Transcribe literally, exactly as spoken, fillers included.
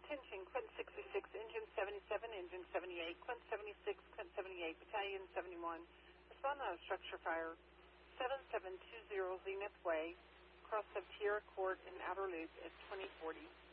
Attention, Quint sixty-six, Engine seventy-seven, Engine seventy-eight, Quint seventy-six, Quint seventy-eight, Battalion seventy-one. Respond on a structure fire. seven seven two zero Zenith Way, across of Tierra Court in Outer Loop at twenty forty.